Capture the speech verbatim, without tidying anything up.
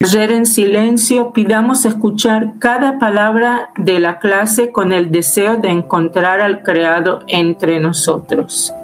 Ayer en silencio pidamos escuchar cada palabra de la clase con el deseo de encontrar al Creador entre nosotros.